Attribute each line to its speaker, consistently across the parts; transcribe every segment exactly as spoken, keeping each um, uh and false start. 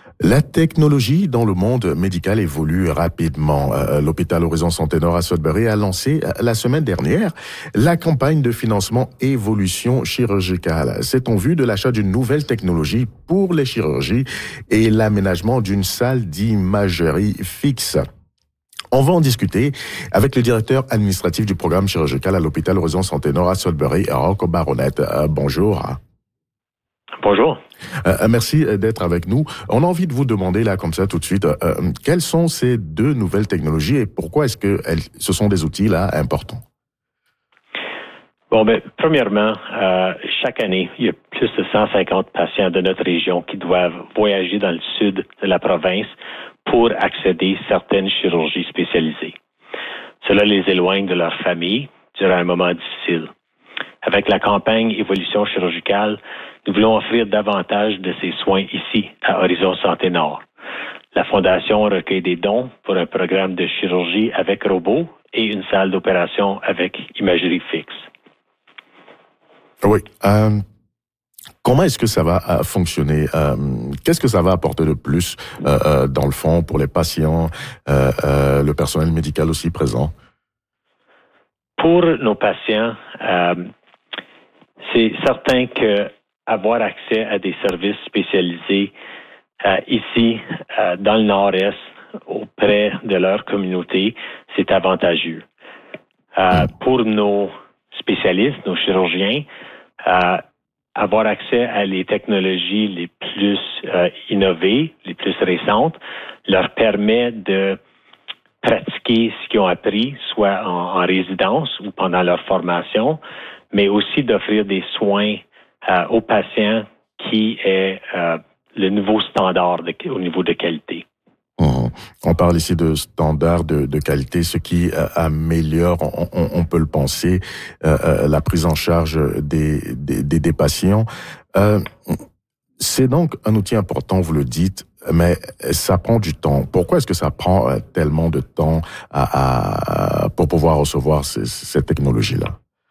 Speaker 1: La technologie dans le monde médical évolue rapidement. Euh, L'hôpital Horizon Santé Nord à Sudbury a lancé euh, la semaine dernière la campagne de financement évolution chirurgicale. C'est en vue de l'achat d'une nouvelle technologie pour les chirurgies et l'aménagement d'une salle d'imagerie fixe. On va en discuter avec le directeur administratif du programme chirurgical à l'hôpital Horizon Santé Nord à Sudbury, Rocco Baronette. Euh, bonjour.
Speaker 2: Bonjour.
Speaker 1: Euh, merci d'être avec nous. On a envie de vous demander là comme ça tout de suite, euh, quelles sont ces deux nouvelles technologies et pourquoi est-ce que elles, ce sont des outils là importants?
Speaker 2: Bon, ben, premièrement, euh, chaque année, il y a plus de cent cinquante patients de notre région qui doivent voyager dans le sud de la province pour accéder à certaines chirurgies spécialisées. Cela les éloigne de leur famille durant un moment difficile. Avec la campagne Évolution chirurgicale, nous voulons offrir davantage de ces soins ici, à Horizon Santé Nord. La Fondation recueille des dons pour un programme de chirurgie avec robot et une salle d'opération avec imagerie fixe.
Speaker 1: Oui. Euh, comment est-ce que ça va euh, fonctionner? Euh, qu'est-ce que ça va apporter de plus euh, euh, dans le fond pour les patients, euh, euh, le personnel médical aussi présent?
Speaker 2: Pour nos patients, euh, c'est certain que avoir accès à des services spécialisés euh, ici, euh, dans le Nord-Est, auprès de leur communauté, c'est avantageux. Euh, pour nos spécialistes, nos chirurgiens, euh, avoir accès à les technologies les plus euh, innovées, les plus récentes, leur permet de pratiquer ce qu'ils ont appris, soit en, en résidence ou pendant leur formation, mais aussi d'offrir des soins euh, aux patients qui est euh, le nouveau standard de, au niveau de qualité.
Speaker 1: Mmh. On parle ici de standards de, de qualité, ce qui euh, améliore, on, on, on peut le penser, euh, euh, la prise en charge des, des, des, des patients. Euh, c'est donc un outil important, vous le dites, mais ça prend du temps. Pourquoi est-ce que ça prend euh, tellement de temps à, à, pour pouvoir recevoir ces, cette technologie-là?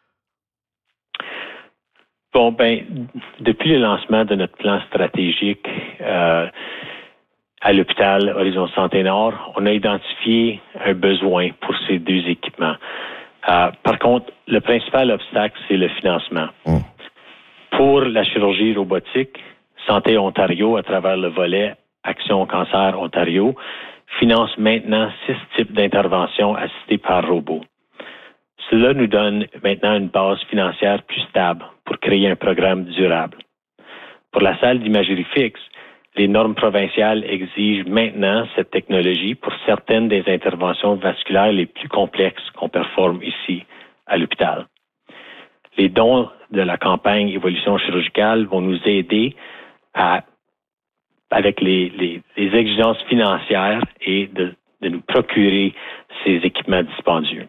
Speaker 2: Bon, ben, depuis le lancement de notre plan stratégique euh, à l'hôpital Horizon Santé Nord, on a identifié un besoin pour ces deux équipements. Euh, par contre, le principal obstacle, c'est le financement. Mmh. Pour la chirurgie robotique, Santé Ontario, à travers le volet Action Cancer Ontario, finance maintenant six types d'interventions assistées par robot. Cela nous donne maintenant une base financière plus stable pour créer un programme durable. Pour la salle d'imagerie fixe, les normes provinciales exigent maintenant cette technologie pour certaines des interventions vasculaires les plus complexes qu'on performe ici à l'hôpital. Les dons de la campagne Évolution chirurgicale vont nous aider à, avec les, les, les exigences financières et de, de nous procurer ces équipements dispendieux.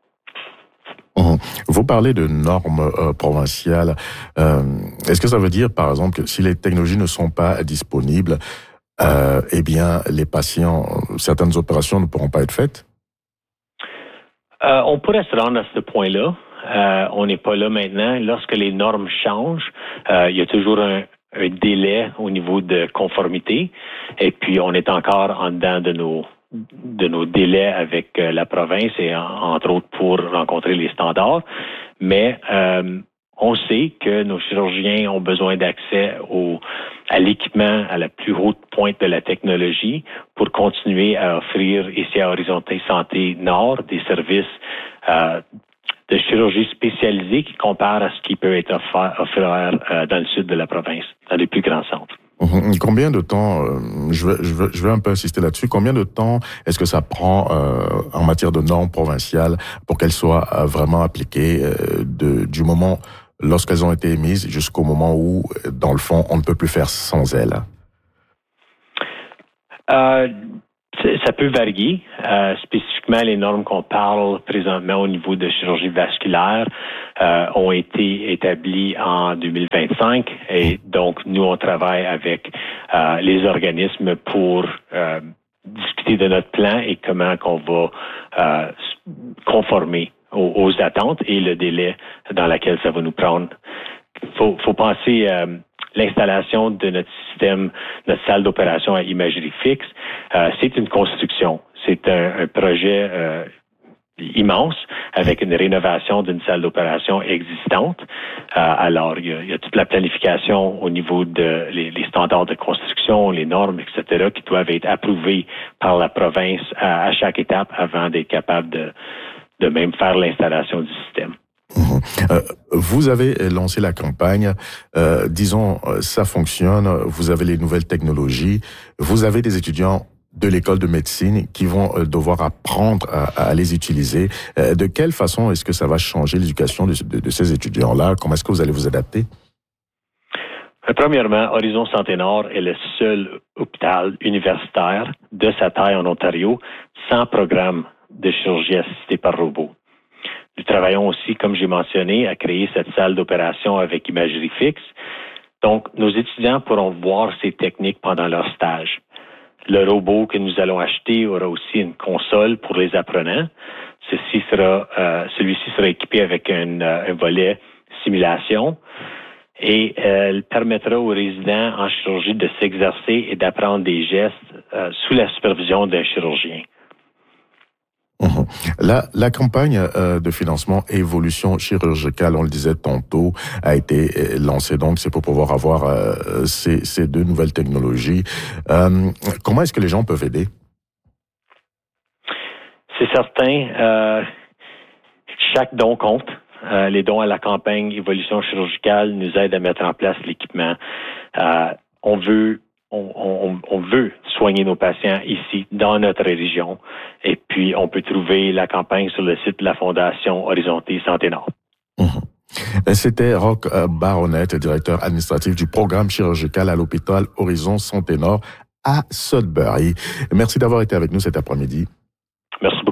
Speaker 1: Vous parlez de normes euh, provinciales. Euh, est-ce que ça veut dire, par exemple, que si les technologies ne sont pas disponibles, euh, eh bien, les patients, certaines opérations ne pourront pas être faites?
Speaker 2: Euh, on pourrait se rendre à ce point-là. Euh, on n'est pas là maintenant. Lorsque les normes changent, euh, il y a toujours un, un délai au niveau de conformité. Et puis, on est encore en dedans de nos de nos délais avec euh, la province et en, entre autres pour rencontrer les standards. Mais euh, on sait que nos chirurgiens ont besoin d'accès au, à l'équipement à la plus haute pointe de la technologie pour continuer à offrir ici à Horizon Santé Nord des services euh, de chirurgie spécialisée qui comparent à ce qui peut être offert, offert euh, dans le sud de la province, dans les plus grands centres.
Speaker 1: Combien de temps, euh, je, vais, je, vais, je vais un peu insister là-dessus, combien de temps est-ce que ça prend euh, en matière de normes provinciales pour qu'elles soient euh, vraiment appliquées euh, de, du moment lorsqu'elles ont été émises jusqu'au moment où, dans le fond, on ne peut plus faire sans elles?
Speaker 2: Euh, ça peut varier. Euh, spécifiquement, les normes qu'on parle présentement au niveau de chirurgie vasculaire euh, ont été établies en deux mille vingt-cinq et donc nous, on travaille avec euh, les organismes pour euh, discuter de notre plan et comment qu'on va euh, conformer aux, aux attentes et le délai dans lequel ça va nous prendre. Faut, faut penser euh, l'installation de notre système, notre salle d'opération à imagerie fixe, euh, c'est une construction. C'est un, un projet euh, immense avec une rénovation d'une salle d'opération existante. Euh, alors, il y, a, il y a toute la planification au niveau de les, les standards de construction, les normes, et cetera, qui doivent être approuvés par la province à, à chaque étape avant d'être capable de, de même faire l'installation du système.
Speaker 1: Mmh. Euh, vous avez lancé la campagne, euh, disons, ça fonctionne, vous avez les nouvelles technologies, vous avez des étudiants de l'école de médecine qui vont devoir apprendre à, à les utiliser. Euh, de quelle façon est-ce que ça va changer l'éducation de, de, de ces étudiants-là? Comment est-ce que vous allez vous adapter?
Speaker 2: Premièrement, Horizon Santé Nord est le seul hôpital universitaire de sa taille en Ontario sans programme de chirurgie assistée par robot. Nous travaillons aussi, comme j'ai mentionné, à créer cette salle d'opération avec imagerie fixe. Donc, nos étudiants pourront voir ces techniques pendant leur stage. Le robot que nous allons acheter aura aussi une console pour les apprenants. Ceci sera, euh, celui-ci sera équipé avec un, un volet simulation et euh, il permettra aux résidents en chirurgie de s'exercer et d'apprendre des gestes euh, sous la supervision d'un chirurgien.
Speaker 1: Mmh. La, la campagne euh, de financement évolution chirurgicale, on le disait tantôt, a été lancée. Donc, c'est pour pouvoir avoir euh, ces, ces deux nouvelles technologies. Euh, comment est-ce que les gens peuvent aider?
Speaker 2: C'est certain. Euh, chaque don compte. Euh, les dons à la campagne évolution chirurgicale nous aident à mettre en place l'équipement. Euh, on veut On, on, on veut soigner nos patients ici, dans notre région. Et puis, on peut trouver la campagne sur le site de la Fondation Horizon Santé Nord.
Speaker 1: Mmh. C'était Roch Baronette, directeur administratif du programme chirurgical à l'hôpital Horizon Santé Nord à Sudbury. Merci d'avoir été avec nous cet après-midi.